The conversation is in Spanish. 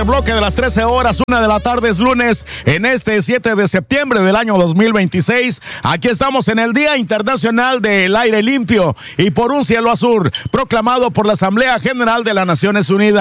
Bloque de las 13 horas, 1 de la tarde es lunes, en este 7 de septiembre del año 2026. Aquí estamos en el Día Internacional del Aire Limpio y por un Cielo Azul, proclamado por la Asamblea General de las Naciones Unidas.